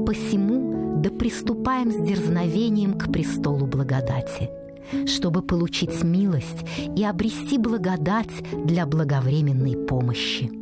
посему да приступаем с дерзновением к престолу благодати, чтобы получить милость и обрести благодать для благовременной помощи.